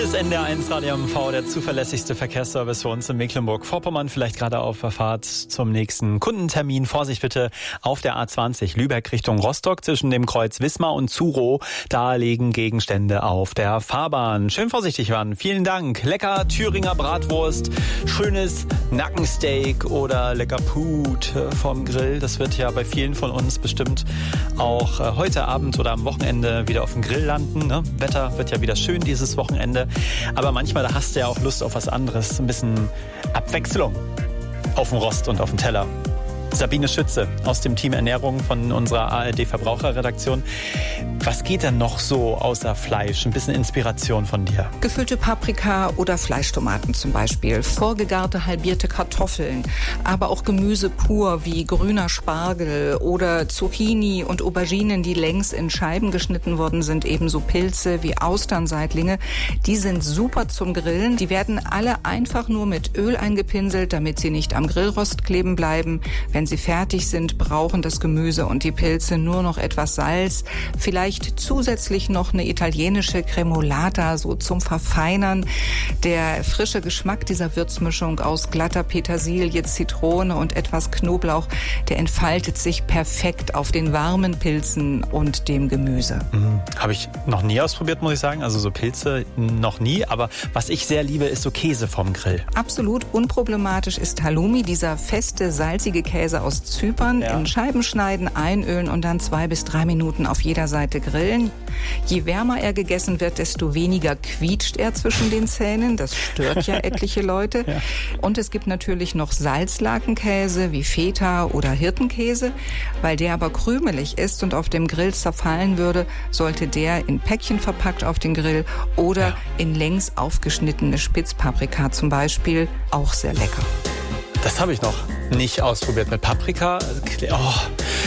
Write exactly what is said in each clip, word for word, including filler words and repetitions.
Hier ist N D R eins Radio M V, der zuverlässigste Verkehrsservice für uns in Mecklenburg-Vorpommern. Vielleicht gerade auf der Fahrt zum nächsten Kundentermin. Vorsicht bitte auf der A zwanzig Lübeck Richtung Rostock zwischen dem Kreuz Wismar und Zurow. Da liegen Gegenstände auf der Fahrbahn. Schön vorsichtig waren. Vielen Dank. Lecker Thüringer Bratwurst, schönes Nackensteak oder lecker Put vom Grill. Das wird ja bei vielen von uns bestimmt auch heute Abend oder am Wochenende wieder auf dem Grill landen. Ne? Wetter wird ja wieder schön dieses Wochenende. Aber manchmal, da hast du ja auch Lust auf was anderes. Ein bisschen Abwechslung auf dem Rost und auf dem Teller. Sabine Schütze aus dem Team Ernährung von unserer A R D-Verbraucherredaktion. Was geht denn noch so außer Fleisch? Ein bisschen Inspiration von dir. Gefüllte Paprika oder Fleischtomaten zum Beispiel. Vorgegarte halbierte Kartoffeln. Aber auch Gemüse pur wie grüner Spargel oder Zucchini und Auberginen, die längs in Scheiben geschnitten worden sind. Ebenso Pilze wie Austernseitlinge. Die sind super zum Grillen. Die werden alle einfach nur mit Öl eingepinselt, damit sie nicht am Grillrost kleben bleiben. Wenn sie fertig sind, brauchen das Gemüse und die Pilze nur noch etwas Salz, vielleicht zusätzlich noch eine italienische Cremolata, so zum Verfeinern. Der frische Geschmack dieser Würzmischung aus glatter Petersilie, Zitrone und etwas Knoblauch, der entfaltet sich perfekt auf den warmen Pilzen und dem Gemüse. Mhm. Habe ich noch nie ausprobiert, muss ich sagen. Also so Pilze noch nie. Aber was ich sehr liebe, ist so Käse vom Grill. Absolut unproblematisch ist Halloumi, dieser feste, salzige Käse aus Zypern, ja. In Scheiben schneiden, einölen und dann zwei bis drei Minuten auf jeder Seite grillen. Je wärmer er gegessen wird, desto weniger quietscht er zwischen den Zähnen. Das stört ja etliche Leute. Ja. Und es gibt natürlich noch Salzlakenkäse wie Feta oder Hirtenkäse. Weil der aber krümelig ist und auf dem Grill zerfallen würde, sollte der in Päckchen verpackt auf den Grill oder ja. in längs aufgeschnittene Spitzpaprika zum Beispiel. Auch sehr lecker. Das habe ich noch nicht ausprobiert mit Paprika. Oh.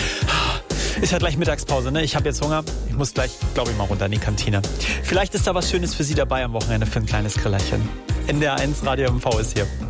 Ist ja gleich Mittagspause, ne? Ich habe jetzt Hunger. Ich muss gleich, glaube ich, mal runter in die Kantine. Vielleicht ist da was Schönes für Sie dabei am Wochenende für ein kleines Grillerchen. N D R eins Radio M V ist hier.